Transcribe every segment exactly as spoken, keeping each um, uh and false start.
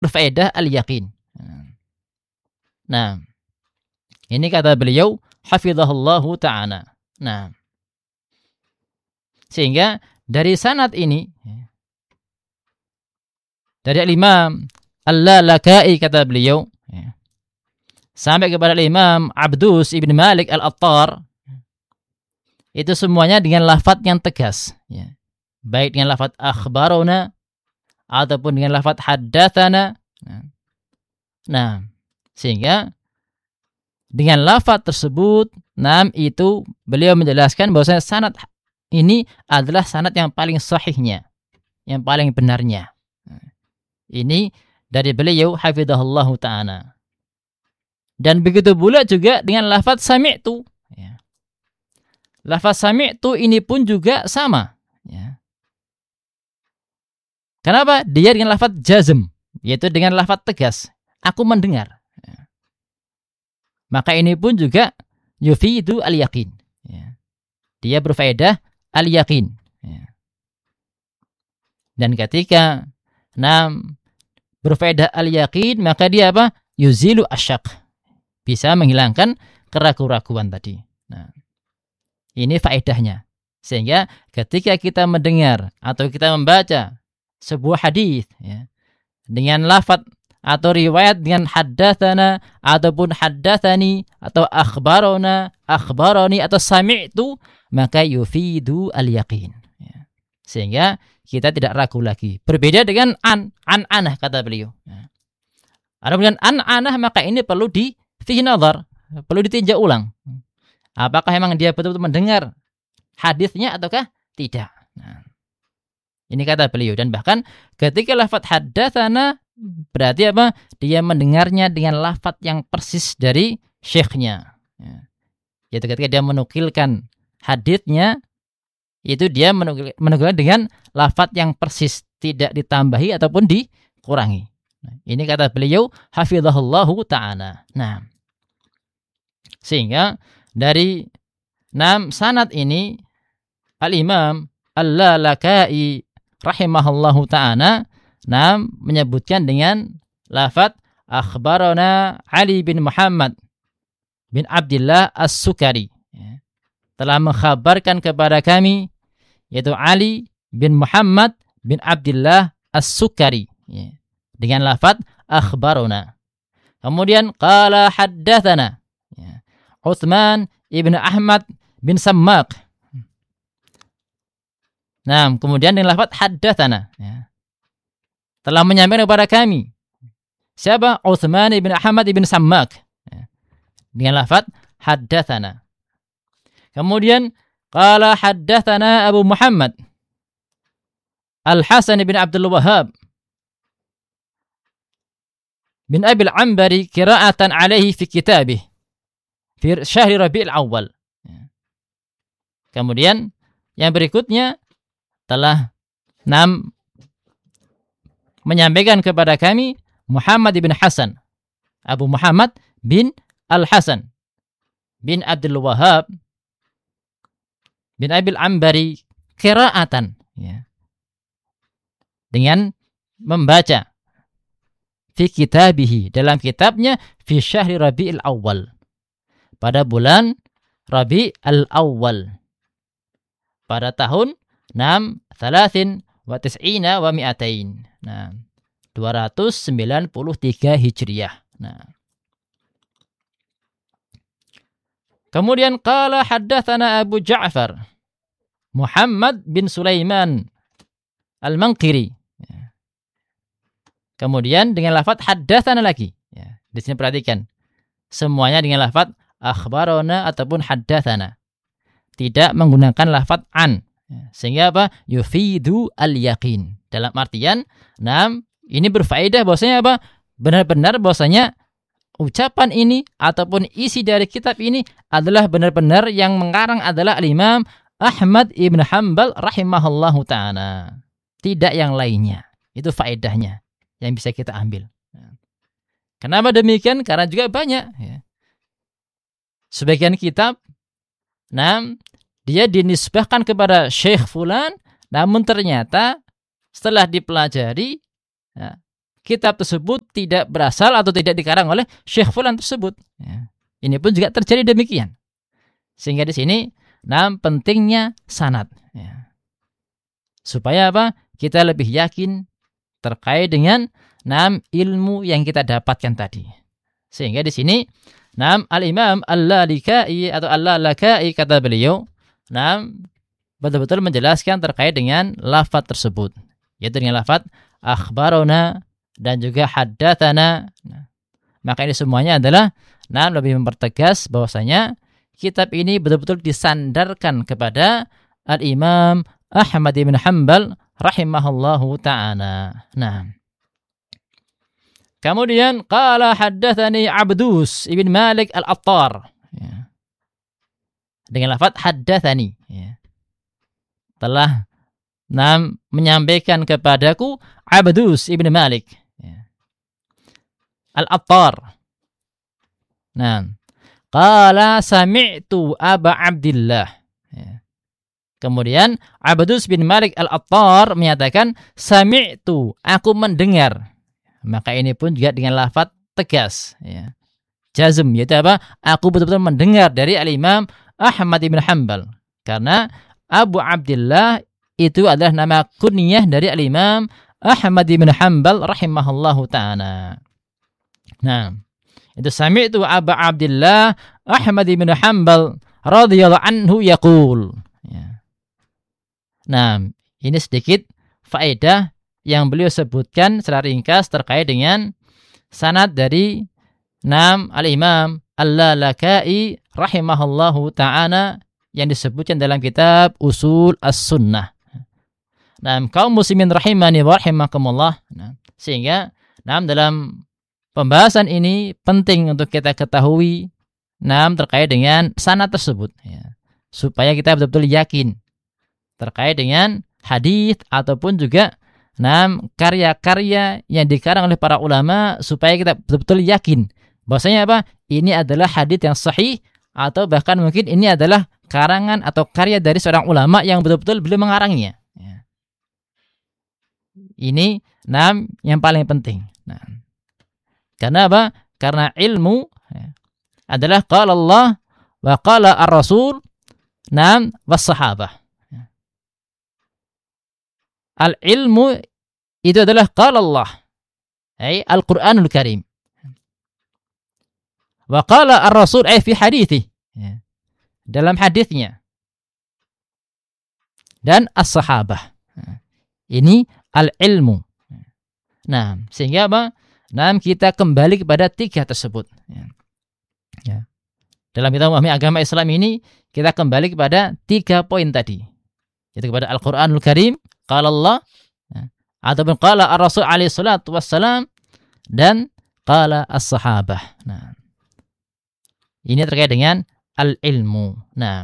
berfaedah al-yaqin. Nah, ini kata beliau hafizahullahu ta'ala. Nah, sehingga dari sanad ini dari Imam Al-Lalaka'i kata beliau sampai kepada Imam Abdus ibn Malik Al-Attar, itu semuanya dengan lafaz yang tegas, ya. Baik dengan lafaz akhbarona ataupun dengan lafaz haddatsana. Nah, sehingga dengan lafaz tersebut, nam itu beliau menjelaskan bahwasanya sanad ini adalah sanad yang paling sahihnya, yang paling benarnya. Ini dari beliau hafizahullahu ta'ala. Dan begitu pula juga dengan lafaz sami'tu, ya. Lafaz sami'tu ini pun juga sama, ya. Kenapa? Dia dengan lafaz jazm, yaitu dengan lafaz tegas, aku mendengar, ya. Maka ini pun juga yufidu al-yaqin, ya. Dia berfaedah al-yaqin, ya. Dan ketika nam berfaedah al-yaqin, maka dia apa? Yuzilu asyak, bisa menghilangkan keraguan-raguan tadi. Nah, ini faedahnya. Sehingga ketika kita mendengar atau kita membaca sebuah hadis, ya, dengan lafaz atau riwayat dengan haddatsana ataupun haddatsani atau akhbarona, akhbarani atau sami'tu, maka yufidu al-yaqin, ya. Sehingga kita tidak ragu lagi. Berbeda dengan an, an-anah kata beliau. Adapun an-anah maka ini perlu di fihi nazar, perlu ditinjau ulang. Apakah memang dia betul-betul mendengar hadisnya ataukah tidak? Nah, ini kata beliau. Dan bahkan ketika lafaz haddatsana berarti apa? Dia mendengarnya dengan lafaz yang persis dari syekhnya. Yaitu ketika dia menukilkan hadisnya, itu dia menukil, menukilkan dengan lafaz yang persis, tidak ditambahi ataupun dikurangi. Nah, ini kata beliau hafizahullahu ta'ala. Nah, sehingga dari enam sanad ini Al-Imam Al-Lalaka'i rahimahullahu ta'ala nam menyebutkan dengan lafaz akhbarana Ali bin Muhammad bin Abdullah As-Sukari, ya, telah mengkhabarkan kepada kami, yaitu Ali bin Muhammad bin Abdullah As-Sukari, ya, dengan lafaz akhbarana. Kemudian qala haddatsana, ya, Utsman ibn Ahmad bin Sammaq. Nah, kemudian dengan lafaz haddatsana, ya, telah menyampaikan kepada kami. Siapa? Utsman ibn Ahmad ibn Sammaq, ya, dengan lafaz haddatsana. Kemudian qala haddatsana Abu Muhammad Al-Hasan bin Abdul Wahhab bin Abi al-Anbari qira'atan alaihi fi kitabih fi syahri Rabi'il Awwal. Kemudian yang berikutnya telah enam menyampaikan kepada kami Muhammad bin Hasan, Abu Muhammad bin Al-Hasan bin Abdul Wahhab bin Abi al-Anbari qira'atan, ya, dengan membaca fi kitabihi, dalam kitabnya fi syahri Rabi'il Awwal, pada bulan Rabi'il Awwal, pada tahun enam thalathin wa tis'ina wa mi'atain. Nah, dua ratus sembilan puluh tiga Hijriah. Nah, kemudian qala haddatsana Abu Ja'far Muhammad bin Sulaiman Al-Manqiri. Ya. Kemudian dengan lafaz haddatsana lagi. Ya, di sini perhatikan. Semuanya dengan lafaz akhbarana ataupun haddatsana. Tidak menggunakan lafaz an. Ya, sehingga apa? Yufidu al-yaqin. Dalam artian, enam, ini berfaedah bahwasanya apa? Benar-benar bahwasanya ucapan ini ataupun isi dari kitab ini adalah benar-benar yang mengarang adalah Al-Imam Ahmad ibn Hanbal rahimahullahu ta'ala. Tidak yang lainnya. Itu faedahnya yang bisa kita ambil. Kenapa demikian? Karena juga banyak, ya, sebagian kitab, nah, dia dinisbahkan kepada Syekh Fulan, namun ternyata setelah dipelajari, ya, kitab tersebut tidak berasal atau tidak dikarang oleh Syekh fulan tersebut. Ya. Ini pun juga terjadi demikian. Sehingga di sini nah pentingnya sanad. Ya. Supaya apa? Kita lebih yakin terkait dengan nam ilmu yang kita dapatkan tadi. Sehingga di sini nam Al-Imam Al-Lalikai atau Al-Lalakai kata beliau, nam betul-betul menjelaskan terkait dengan lafaz tersebut, yaitu dengan lafaz akhbarona dan juga haddatsana. Nah, maka ini semuanya adalah nah lebih mempertegas bahwasanya kitab ini betul-betul disandarkan kepada Al-Imam Ahmad bin Hanbal rahimahullahu ta'ala. Nah, kemudian qala haddatsani Abdus ibn Malik Al-Attar. Ya. Dengan lafaz haddatsani, ya. Telah nam menyampaikan kepadaku Abdus ibn Malik, ya. Al-Attar. Nah, qala sami'tu Aba Abdillah. Ya. Kemudian Abdus bin Malik Al-Attar menyatakan sami'tu, aku mendengar. Maka ini pun juga dengan lafaz tegas, ya. Jazm, yaitu apa? Aku betul-betul mendengar dari Al-Imam Ahmad bin Hanbal. Karena Abu Abdillah itu adalah nama kunyah dari Al-Imam Ahmad bin Hanbal rahimahullahu ta'ala. Nah, itu sami'tu Abu Abdillah Ahmad bin Hanbal radhiyallahu anhu yaqul. Ya. Nah, ini sedikit faedah yang beliau sebutkan secara ringkas terkait dengan sanad dari nam Al-Imam Al-Lalakai rahimahullahu ta'ala yang disebutkan dalam kitab Usul As-Sunnah. Nah, kaum muslimin rahimani wa rahimakumullah. Nah, sehingga nah, dalam pembahasan ini penting untuk kita ketahui nah, terkait dengan sanad tersebut, ya. Supaya kita betul-betul yakin terkait dengan hadis ataupun juga nah, karya-karya yang dikarang oleh para ulama, supaya kita betul-betul yakin bahwasanya apa? Ini adalah hadis yang sahih, atau bahkan mungkin ini adalah karangan atau karya dari seorang ulama yang betul-betul beliau mengarangnya. Ya. Ini nam yang paling penting. Nah, karena apa? Karena ilmu, ya, adalah qala Allah wa qala ar-Rasul nam was sahabah. Ya. Al-ilmu itu adalah qala Allah, ay Al-Qur'anul Karim. Wa qala ar-Rasul ay fi hadithi, ya, dalam hadisnya. Dan as-sahabah. Ini al-ilmu. Nah, sehingga apa? Nah, kita kembali kepada tiga tersebut. Ya. Ya. Dalam kita memahami agama Islam ini, kita kembali kepada tiga poin tadi. Yaitu kepada Al-Qur'anul Karim, qala Allah, ya, ataupun qala ar-Rasul alaihi salatu wassalam, dan qala as-sahabah. Nah, ini terkait dengan al-ilmu. Nah,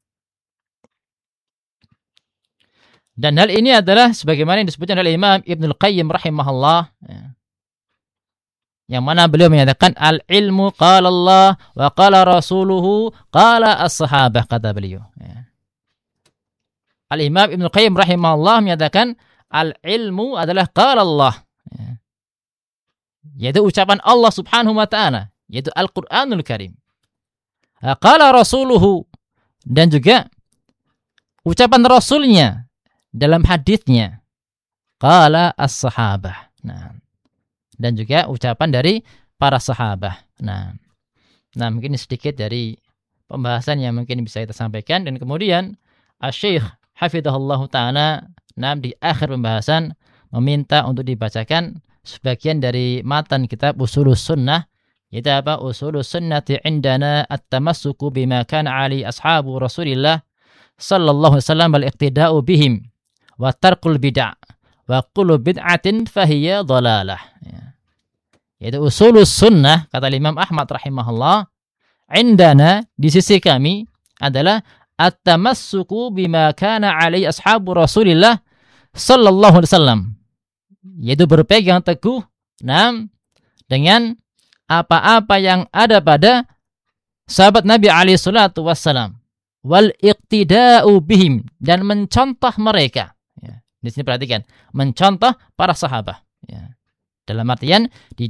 dan hal ini adalah sebagaimana yang disebutkan oleh Imam Ibnul Qayyim rahimahullah, ya, yang mana beliau menyatakan al-ilmu qala Allah wa qala rasuluhu qala as-sahabah, kata beliau. Ya. Al-Imam Ibnul Qayyim rahimahullah menyatakan al-ilmu adalah qala Allah, ya, yaitu ucapan Allah subhanahu wa ta'ala, yaitu Al-Qur'anul Karim. Qala rasuluhu, dan juga ucapan rasulnya dalam hadisnya, qala as-sahabah. Nah, dan juga ucapan dari para sahabah. Nah, nah mungkin sedikit dari pembahasan yang mungkin bisa kita sampaikan. Dan kemudian Asy-Syaikh hafizahullah ta'ala, nah, di akhir pembahasan meminta untuk dibacakan sebagian dari matan kitab Usulus Sunnah, yaitu apa? Usulus Sunnati indana at-tamassuku bima kana ali ashabu Rasulillah sallallahu alaihi wasallam wal iqtida'u bihim wa tarkul bid'ah wa kullu bid'atin fahiya dhalalah. Ya. Yaitu Usulus Sunnah, kata Imam Ahmad rahimahullah, indana, di sisi kami, adalah at-tamassuku bima kana alaihi ashabu Rasulillah sallallahu alaihi wasallam, yaitu berpegang teguh nam dengan apa-apa yang ada pada sahabat Nabi alaihi salatu wassalam, wal iqtida'u bihim, dan mencontoh mereka. Ya. Di sini perhatikan, mencontoh para sahabat. Ya. Dalam artian di